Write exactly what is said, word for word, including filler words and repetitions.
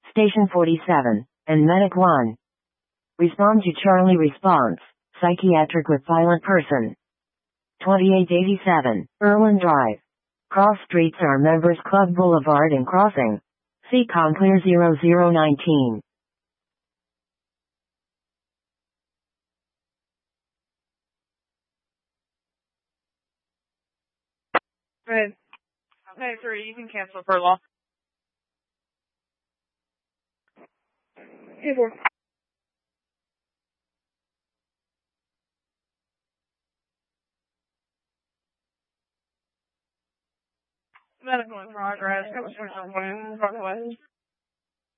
Station forty-seven, and Medic one. Respond to Charlie response, psychiatric with violent person. twenty-eight eighty-seven, Irwin Drive. Cross streets are Members Club Boulevard and Crossing. See Conclear zero zero nineteen. Right. Okay, three, you can cancel for law. Hey, four. Medical in progress.